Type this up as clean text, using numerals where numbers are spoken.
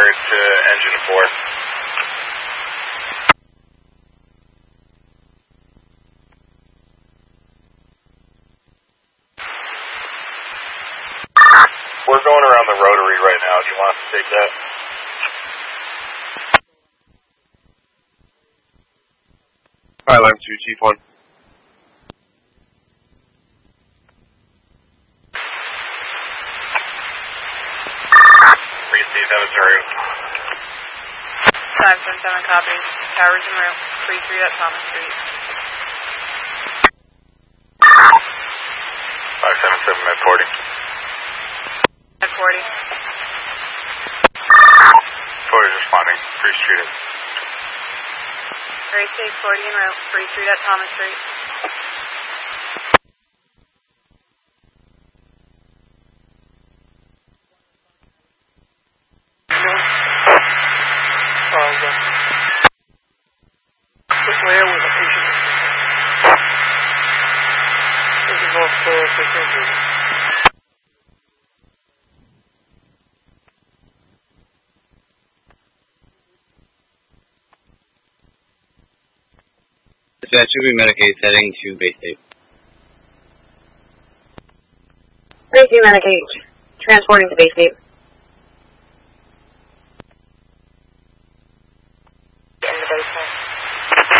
January to engine 4. We're going around the rotary right now. Do you want us to take that? Alright, Lime 2, Chief 1. 577 copies. Towers en route. 33 at Thomas Street. 577 at 40. At 40. 40 is responding. Free Street. Gray State 40 en route. Free Street at Thomas Street. Where was the patient? This is off Christian. Dispatch, should be Medicaid heading to Bay State. Bay State Medicaid, transporting to Bay State.